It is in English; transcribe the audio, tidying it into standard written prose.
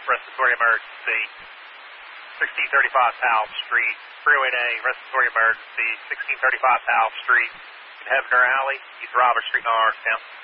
respiratory emergency. 1635 South Street, 308A, respiratory emergency, 1635 South Street, in Heavener Alley, East Robert Street, Norristown.